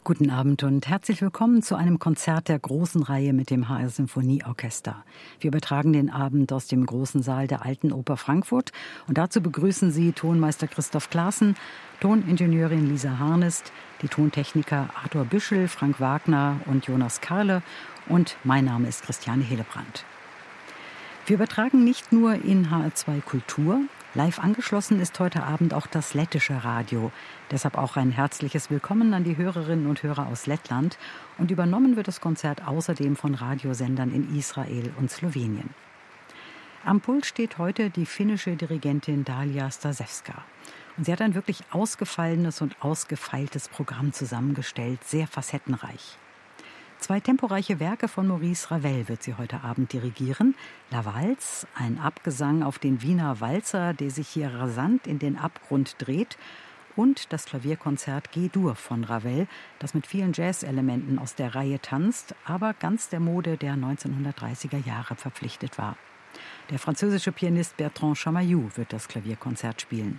Guten Abend und herzlich willkommen zu einem Konzert der großen Reihe mit dem HR Symphonieorchester. Wir übertragen den Abend aus dem großen Saal der Alten Oper Frankfurt und dazu begrüßen Sie Tonmeister Christoph Klaassen, Toningenieurin Lisa Harnest, die Tontechniker Arthur Büschel, Frank Wagner und Jonas Karle und mein Name ist Christiane Hillebrand. Wir übertragen nicht nur in HR2 Kultur. Live angeschlossen ist heute Abend auch das lettische Radio. Deshalb auch ein herzliches Willkommen an die Hörerinnen und Hörer aus Lettland. Und übernommen wird das Konzert außerdem von Radiosendern in Israel und Slowenien. Am Pult steht heute die finnische Dirigentin Dalia Stasewska. Und sie hat ein wirklich ausgefallenes und ausgefeiltes Programm zusammengestellt, sehr facettenreich. 2 temporeiche Werke von Maurice Ravel wird sie heute Abend dirigieren. La Valse, ein Abgesang auf den Wiener Walzer, der sich hier rasant in den Abgrund dreht. Und das Klavierkonzert G-Dur von Ravel, das mit vielen Jazz-Elementen aus der Reihe tanzt, aber ganz der Mode der 1930er Jahre verpflichtet war. Der französische Pianist Bertrand Chamayou wird das Klavierkonzert spielen.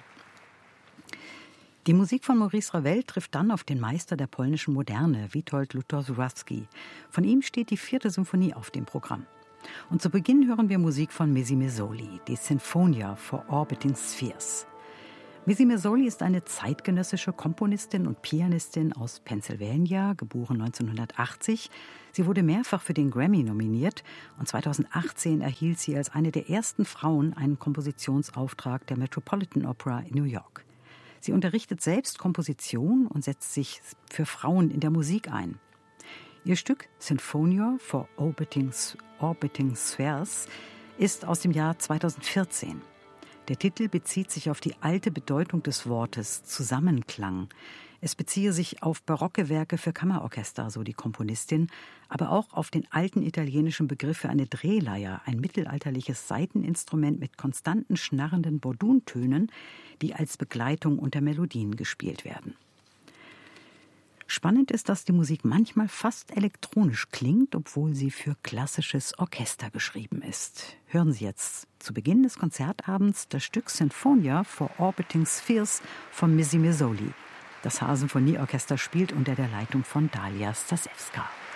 Die Musik von Maurice Ravel trifft dann auf den Meister der polnischen Moderne, Witold Lutosławski. Von ihm steht die 4. Symphonie auf dem Programm. Und zu Beginn hören wir Musik von Missy Messoli, die Sinfonia for Orbiting Spheres. Missy Messoli ist eine zeitgenössische Komponistin und Pianistin aus Pennsylvania, geboren 1980. Sie wurde mehrfach für den Grammy nominiert und 2018 erhielt sie als eine der ersten Frauen einen Kompositionsauftrag der Metropolitan Opera in New York. Sie unterrichtet selbst Komposition und setzt sich für Frauen in der Musik ein. Ihr Stück Sinfonia for Orbiting Spheres ist aus dem Jahr 2014. Der Titel bezieht sich auf die alte Bedeutung des Wortes Zusammenklang. Es beziehe sich auf barocke Werke für Kammerorchester, so die Komponistin, aber auch auf den alten italienischen Begriff für eine Drehleier, ein mittelalterliches Saiteninstrument mit konstanten schnarrenden Borduntönen, die als Begleitung unter Melodien gespielt werden. Spannend ist, dass die Musik manchmal fast elektronisch klingt, obwohl sie für klassisches Orchester geschrieben ist. Hören Sie jetzt zu Beginn des Konzertabends das Stück Sinfonia for Orbiting Spheres von Missy Messoli. Das HR Symphonieorchester spielt unter der Leitung von Dalia Stasewska.